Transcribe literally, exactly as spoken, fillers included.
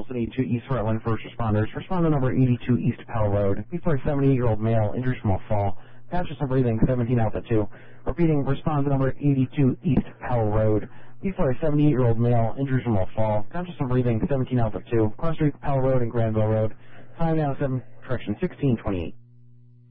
Boylston eighty-two East Rutland first responders. Responder number eighty-two East Powell Road. Before a seventy-eight-year-old male injured from a fall. Conscious and breathing, seventeen Alpha two. Repeating, responder number eighty-two East Powell Road. Before a seventy-eight-year-old male injured from a fall. Conscious and breathing, seventeen Alpha two. Cross Street, Powell Road and Granville Road. Time now seven, correction, sixteen twenty-eight.